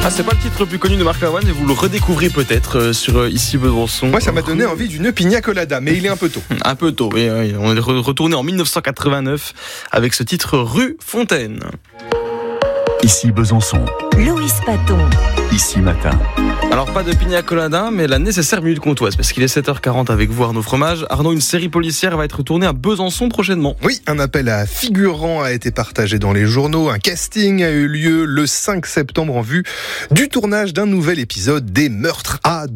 Ah, c'est pas le titre le plus connu de Marc Lavoine, mais vous le redécouvrez peut-être sur Ici Besançon. Moi, ça m'a donné envie d'une pina colada, mais il est un peu tôt. Un peu tôt, oui. On est retourné en 1989 avec ce titre Rue Fontaine. Ici Besançon. Louis Paton. Ici Matin. Alors pas de pina colada, mais la nécessaire minute comtoise, parce qu'il est 7h40 avec vous Arnaud Fromage. Arnaud, une série policière va être tournée à Besançon prochainement. Oui, un appel à figurants a été partagé dans les journaux. Un casting a eu lieu le 5 septembre en vue du tournage d'un nouvel épisode des Meurtres à